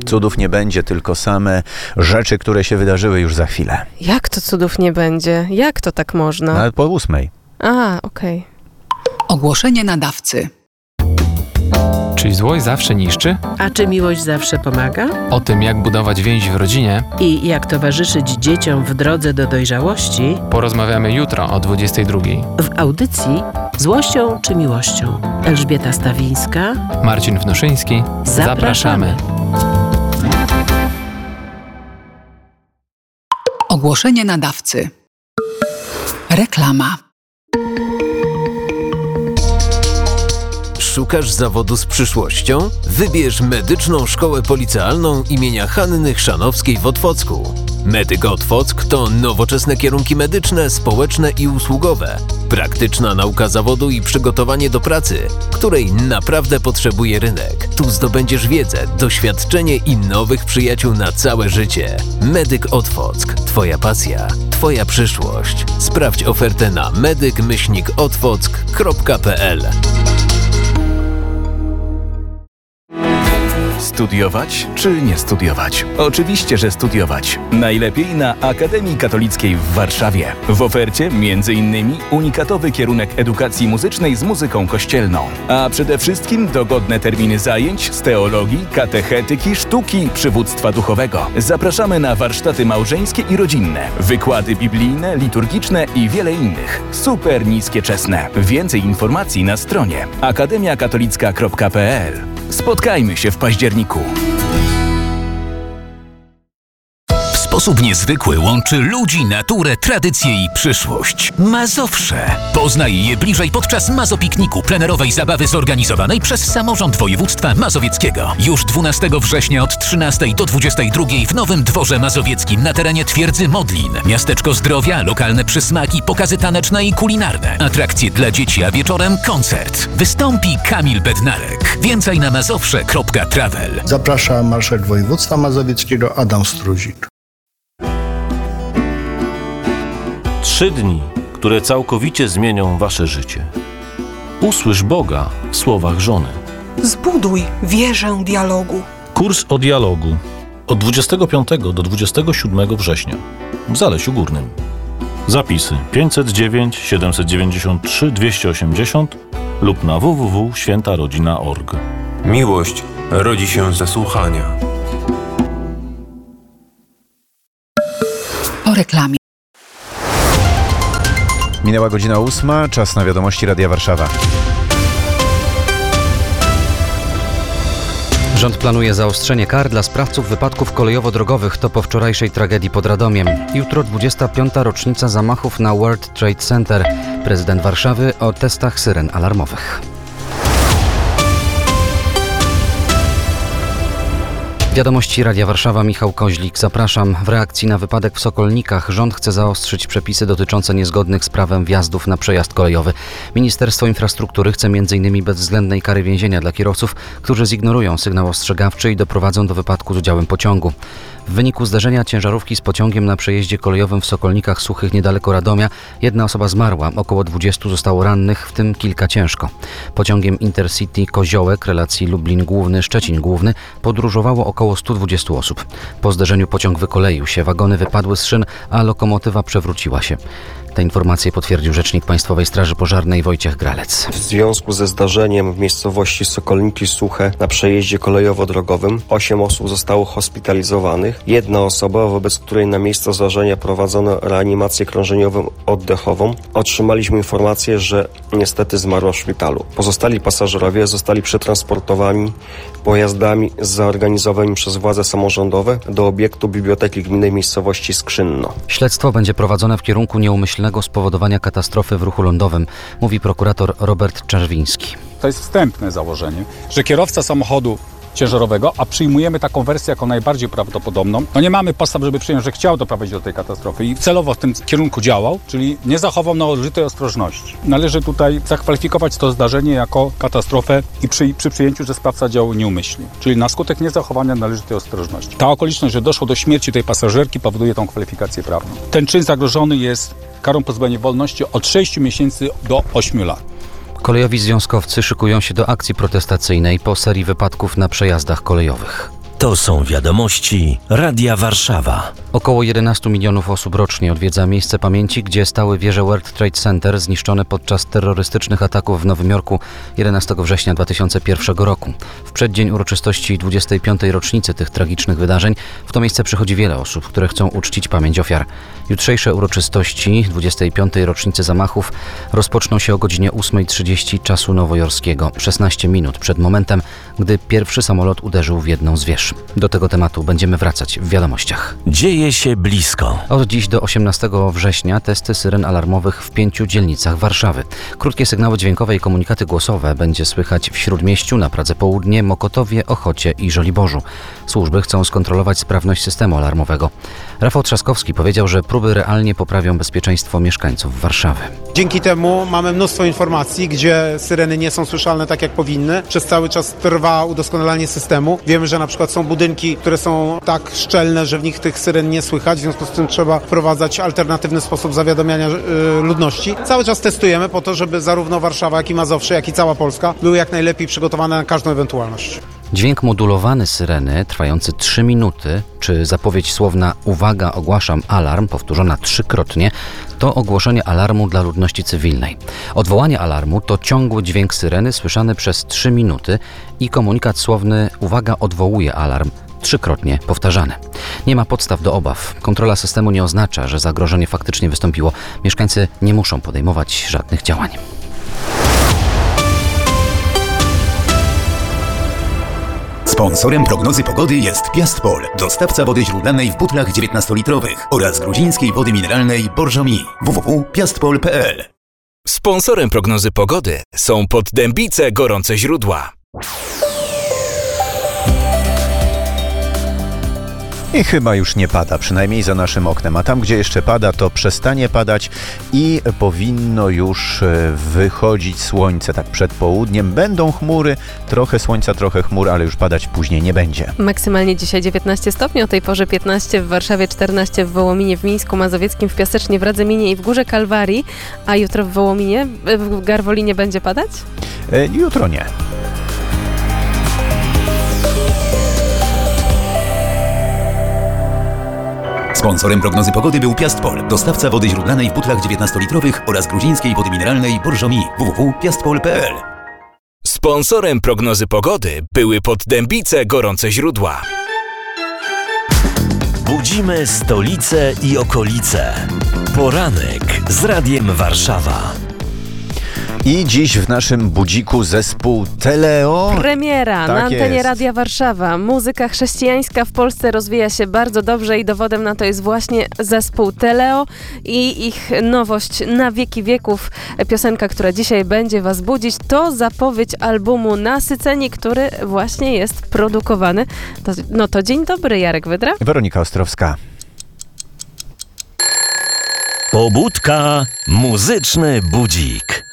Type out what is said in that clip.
cudów nie będzie, tylko same rzeczy, które się wydarzyły już za chwilę. Jak to cudów nie będzie? Jak to tak można? Ale po 8:00. Okej. Ogłoszenie nadawcy. Czy złość zawsze niszczy? A czy miłość zawsze pomaga? O tym, jak budować więź w rodzinie, I jak towarzyszyć dzieciom w drodze do dojrzałości, porozmawiamy jutro o 22:00. w audycji Złością czy miłością. Elżbieta Stawińska. Marcin Wnuszyński. Zapraszamy. Ogłoszenie nadawcy. Reklama. Szukasz zawodu z przyszłością? Wybierz Medyczną Szkołę Policealną imienia Hanny Chrzanowskiej w Otwocku. Medyk Otwock to nowoczesne kierunki medyczne, społeczne i usługowe. Praktyczna nauka zawodu i przygotowanie do pracy, której naprawdę potrzebuje rynek. Tu zdobędziesz wiedzę, doświadczenie i nowych przyjaciół na całe życie. Medyk Otwock. Twoja pasja, Twoja przyszłość. Sprawdź ofertę na medyk-otwock.pl. Studiować czy nie studiować? Oczywiście, że studiować. Najlepiej na Akademii Katolickiej w Warszawie. W ofercie m.in. unikatowy kierunek edukacji muzycznej z muzyką kościelną. A przede wszystkim dogodne terminy zajęć z teologii, katechetyki, sztuki, przywództwa duchowego. Zapraszamy na warsztaty małżeńskie i rodzinne, wykłady biblijne, liturgiczne i wiele innych. Super niskie czesne. Więcej informacji na stronie akademiakatolicka.pl. Spotkajmy się w październiku. W sposób niezwykły łączy ludzi, naturę, tradycję i przyszłość. Mazowsze. Poznaj je bliżej podczas Mazopikniku, plenerowej zabawy zorganizowanej przez Samorząd Województwa Mazowieckiego. Już 12 września od 13 do 22 w Nowym Dworze Mazowieckim na terenie Twierdzy Modlin. Miasteczko zdrowia, lokalne przysmaki, pokazy taneczne i kulinarne. Atrakcje dla dzieci, a wieczorem koncert. Wystąpi Kamil Bednarek. Więcej na mazowsze.travel. Zaprasza marszałek województwa mazowieckiego Adam Struzik. 3 dni, które całkowicie zmienią wasze życie. Usłysz Boga w słowach żony. Zbuduj wieżę dialogu. Kurs o dialogu od 25 do 27 września w Zalesiu Górnym. Zapisy 509 793 280 lub na www.świętarodzina.org. Miłość rodzi się ze słuchania. Po reklamie. Minęła godzina 8:00, czas na wiadomości Radia Warszawa. Rząd planuje zaostrzenie kar dla sprawców wypadków kolejowo-drogowych. To po wczorajszej tragedii pod Radomiem. Jutro 25. rocznica zamachów na World Trade Center. Prezydent Warszawy o testach syren alarmowych. Wiadomości Radia Warszawa, Michał Koźlik. Zapraszam. W reakcji na wypadek w Sokolnikach rząd chce zaostrzyć przepisy dotyczące niezgodnych z prawem wjazdów na przejazd kolejowy. Ministerstwo Infrastruktury chce m.in. bezwzględnej kary więzienia dla kierowców, którzy zignorują sygnał ostrzegawczy i doprowadzą do wypadku z udziałem pociągu. W wyniku zdarzenia ciężarówki z pociągiem na przejeździe kolejowym w Sokolnikach Suchych niedaleko Radomia jedna osoba zmarła, około 20 zostało rannych, w tym kilka ciężko. Pociągiem Intercity Koziołek relacji Lublin Główny - Szczecin Główny podróżowało około 120 osób. Po zderzeniu pociąg wykoleił się, wagony wypadły z szyn, a lokomotywa przewróciła się. Te informacje potwierdził rzecznik Państwowej Straży Pożarnej Wojciech Gralec. W związku ze zdarzeniem w miejscowości Sokolniki Suche na przejeździe kolejowo-drogowym 8 osób zostało hospitalizowanych. Jedna osoba, wobec której na miejsce zdarzenia prowadzono reanimację krążeniową oddechową, otrzymaliśmy informację, że niestety zmarła w szpitalu. Pozostali pasażerowie zostali przetransportowani pojazdami zorganizowanymi przez władze samorządowe do obiektu Biblioteki Gminnej miejscowości Skrzynno. Śledztwo będzie prowadzone w kierunku nieumyślnego spowodowania katastrofy w ruchu lądowym, mówi prokurator Robert Czerwiński. To jest wstępne założenie, że kierowca samochodu ciężarowego, a przyjmujemy taką wersję jako najbardziej prawdopodobną. No nie mamy podstaw, żeby przyjąć, że chciał doprowadzić do tej katastrofy i celowo w tym kierunku działał, czyli nie zachował należytej ostrożności. Należy tutaj zakwalifikować to zdarzenie jako katastrofę i przy przyjęciu, że sprawca działał nieumyślnie, czyli na skutek niezachowania należytej ostrożności. Ta okoliczność, że doszło do śmierci tej pasażerki, powoduje tą kwalifikację prawną. Ten czyn zagrożony jest karą pozbawienia wolności od 6 miesięcy do 8 lat. Kolejowi związkowcy szykują się do akcji protestacyjnej po serii wypadków na przejazdach kolejowych. To są wiadomości Radia Warszawa. Około 11 milionów osób rocznie odwiedza miejsce pamięci, gdzie stały wieże World Trade Center zniszczone podczas terrorystycznych ataków w Nowym Jorku 11 września 2001 roku. W przeddzień uroczystości 25. rocznicy tych tragicznych wydarzeń w to miejsce przychodzi wiele osób, które chcą uczcić pamięć ofiar. Jutrzejsze uroczystości 25. rocznicy zamachów rozpoczną się o godzinie 8:30 czasu nowojorskiego, 16 minut przed momentem, gdy pierwszy samolot uderzył w jedną z wież. Do tego tematu będziemy wracać w wiadomościach. Dzieje się blisko. Od dziś do 18 września testy syren alarmowych w 5 dzielnicach Warszawy. Krótkie sygnały dźwiękowe i komunikaty głosowe będzie słychać w Śródmieściu, na Pradze Południe, Mokotowie, Ochocie i Żoliborzu. Służby chcą skontrolować sprawność systemu alarmowego. Rafał Trzaskowski powiedział, że próby realnie poprawią bezpieczeństwo mieszkańców Warszawy. Dzięki temu mamy mnóstwo informacji, gdzie syreny nie są słyszalne tak jak powinny. Przez cały czas trwa udoskonalanie systemu. Wiemy, że na przykład są budynki, które są tak szczelne, że w nich tych syren nie słychać. W związku z tym trzeba wprowadzać alternatywny sposób zawiadamiania ludności. Cały czas testujemy po to, żeby zarówno Warszawa, jak i Mazowsze, jak i cała Polska były jak najlepiej przygotowane na każdą ewentualność. Dźwięk modulowany syreny, trwający 3 minuty, czy zapowiedź słowna „Uwaga, ogłaszam alarm”, powtórzona 3-krotnie, to ogłoszenie alarmu dla ludności cywilnej. Odwołanie alarmu to ciągły dźwięk syreny słyszany przez 3 minuty i komunikat słowny „Uwaga, odwołuję alarm”, 3-krotnie powtarzane. Nie ma podstaw do obaw. Kontrola systemu nie oznacza, że zagrożenie faktycznie wystąpiło. Mieszkańcy nie muszą podejmować żadnych działań. Sponsorem prognozy pogody jest Piastpol, dostawca wody źródlanej w butlach 19-litrowych oraz gruzińskiej wody mineralnej Borżomi. www.piastpol.pl. Sponsorem prognozy pogody są Poddębice Gorące Źródła. I chyba już nie pada, przynajmniej za naszym oknem. A tam, gdzie jeszcze pada, to przestanie padać i powinno już wychodzić słońce. Tak przed południem będą chmury, trochę słońca, trochę chmur, ale już padać później nie będzie. Maksymalnie dzisiaj 19 stopni, o tej porze 15 w Warszawie, 14 w Wołominie, w Mińsku Mazowieckim, w Piasecznie, w Radzyminie i w Górze Kalwarii. A jutro w Wołominie, w Garwolinie będzie padać? Jutro nie. Sponsorem prognozy pogody był Piastpol, dostawca wody źródlanej w butlach 19-litrowych oraz gruzińskiej wody mineralnej Borżomi. www.piastpol.pl. Sponsorem prognozy pogody były Poddębice Gorące Źródła. Budzimy stolicę i okolice. Poranek z Radiem Warszawa. I dziś w naszym budziku zespół Teleo. Premiera tak na antenie jest. Radia Warszawa. Muzyka chrześcijańska w Polsce rozwija się bardzo dobrze i dowodem na to jest właśnie zespół Teleo i ich nowość Na wieki wieków. Piosenka, która dzisiaj będzie was budzić, to zapowiedź albumu Nasyceni, który właśnie jest produkowany. To dzień dobry, Jarek Wydra. Weronika Ostrowska. Pobudka, muzyczny budzik.